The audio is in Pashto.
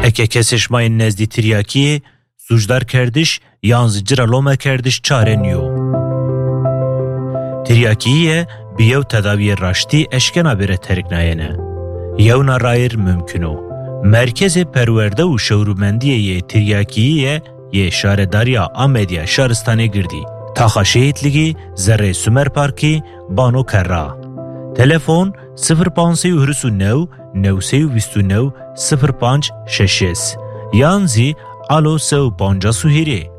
اکه کسش مای نزدی تریاکیه سوجدار کردش یانز جرالومه کردش چاره نیو. تریاکیه بیو تداوی راشتی اشکنا بره ترک ناینه. یو نرایر ممکنو. مرکز پرورده و شورومندیه تریاکیه یه شارداریا آمدیا شارستانه گردی. تاخا شهید لگی زره سومر پارکی بانو کرا. تلفون 0509 929 05 ششس. یانزی آلو سو بانجا سوهیری.